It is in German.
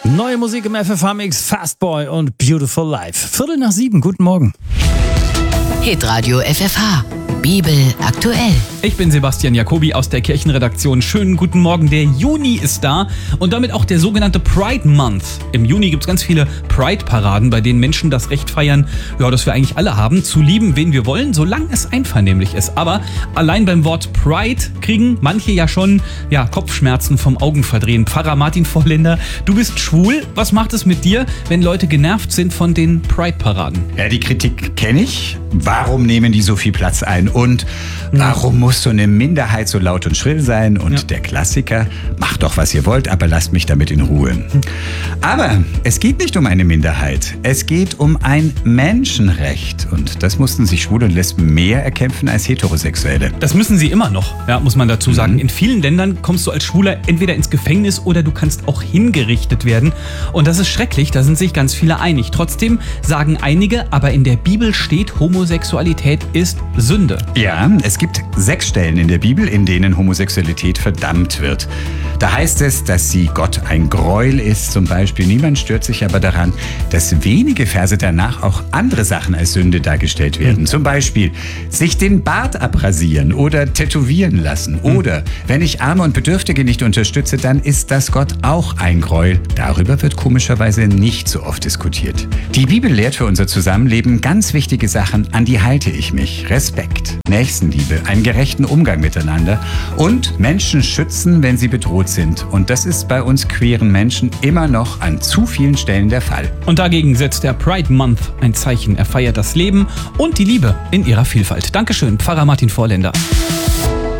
Neue Musik im FFH-Mix, Fastboy und Beautiful Life. 6:45, guten Morgen. Hitradio FFH, Bibel aktuell. Ich bin Sebastian Jacobi aus der Kirchenredaktion. Schönen guten Morgen. Der Juni ist da und damit auch der sogenannte Pride Month. Im Juni gibt es ganz viele Pride-Paraden, bei denen Menschen das Recht feiern, ja, das wir eigentlich alle haben, zu lieben, wen wir wollen, solange es einvernehmlich ist. Aber allein beim Wort Pride kriegen manche ja schon Kopfschmerzen vom Augenverdrehen. Pfarrer Martin Vorländer, du bist schwul. Was macht es mit dir, wenn Leute genervt sind von den Pride-Paraden? Ja, die Kritik kenne ich. Warum nehmen die so viel Platz ein? Und warum muss so eine Minderheit so laut und schrill sein? Und der Klassiker, macht doch, was ihr wollt, aber lasst mich damit in Ruhe. Aber es geht nicht um eine Minderheit. Es geht um ein Menschenrecht. Und das mussten sich Schwule und Lesben mehr erkämpfen als Heterosexuelle. Das müssen sie immer noch, muss man dazu sagen. In vielen Ländern kommst du als Schwuler entweder ins Gefängnis oder du kannst auch hingerichtet werden. Und das ist schrecklich, da sind sich ganz viele einig. Trotzdem sagen einige, aber in der Bibel steht, Homosexualität ist Sünde. Ja, es gibt 6 Stellen in der Bibel, in denen Homosexualität verdammt wird. Da heißt es, dass sie Gott ein Gräuel ist, zum Beispiel. Niemand stört sich aber daran, dass wenige Verse danach auch andere Sachen als Sünde dargestellt werden. Zum Beispiel sich den Bart abrasieren oder tätowieren lassen. Oder wenn ich Arme und Bedürftige nicht unterstütze, dann ist das Gott auch ein Gräuel. Darüber wird komischerweise nicht so oft diskutiert. Die Bibel lehrt für unser Zusammenleben ganz wichtige Sachen, an die halte ich mich. Respekt, Nächstenliebe, einen gerechten Umgang miteinander und Menschen schützen, wenn sie bedroht sind. Und das ist bei uns queeren Menschen immer noch an zu vielen Stellen der Fall. Und dagegen setzt der Pride Month ein Zeichen. Er feiert das Leben und die Liebe in ihrer Vielfalt. Dankeschön, Pfarrer Martin Vorländer.